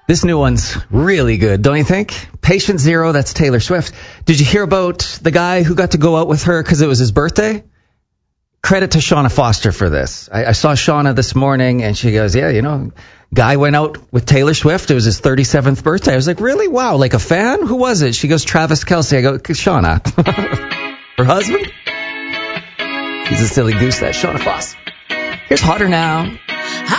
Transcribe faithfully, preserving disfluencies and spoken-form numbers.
This new one's really good, don't you think? Patient Zero, that's Taylor Swift. Did you hear about the guy who got to go out with her because it was his birthday? Credit to Shauna Foster for this. I, I saw Shauna this morning, and she goes, yeah, you know, guy went out with Taylor Swift. It was his thirty-seventh birthday. I was like, really? Wow, like a fan? Who was it? She goes, Travis Kelce. I go, Shauna. Her husband? He's a silly goose, that Shauna Foster. Here's Hotter Now.